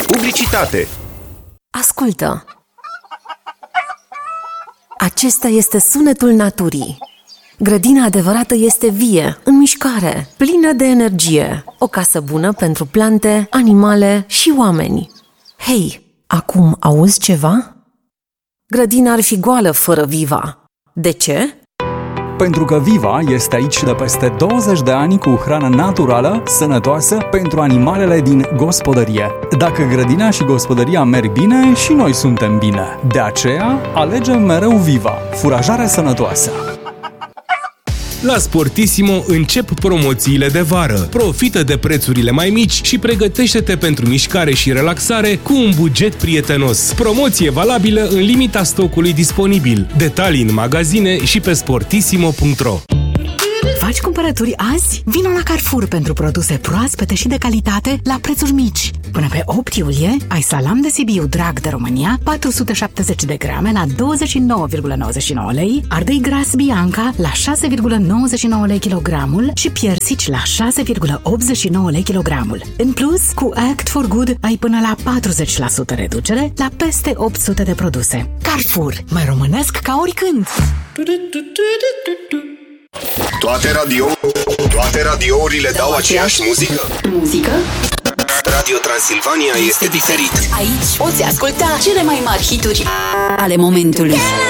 Publicitate. Ascultă! Acesta este sunetul naturii. Grădina adevărată este vie, în mișcare, plină de energie. O casă bună pentru plante, animale și oameni. Hei, acum auzi ceva? Grădina ar fi goală fără Viva. De ce? Pentru că Viva este aici de peste 20 de ani cu hrană naturală, sănătoasă pentru animalele din gospodărie. Dacă grădina și gospodăria merg bine, și noi suntem bine. De aceea, alegem mereu Viva, furajare sănătoasă. La Sportissimo încep promoțiile de vară. Profită de prețurile mai mici și pregătește-te pentru mișcare și relaxare cu un buget prietenos. Promoție valabilă în limita stocului disponibil. Detalii în magazine și pe sportissimo.ro. Faci cumpărături azi? Vino la Carrefour pentru produse proaspete și de calitate la prețuri mici. Până pe 8 iulie ai salam de Sibiu Drag de România 470 de grame la 29,99 lei, ardei gras Bianca la 6,99 lei kilogramul și piersici la 6,89 lei kilogramul. În plus, cu Act for Good ai până la 40% reducere la peste 800 de produse. Carrefour, mai românesc ca oricând! Toate radiourile dau aceeași muzică? Muzică? Radio Transilvania este diferit. Aici poți asculta cele mai mari hituri ale momentului.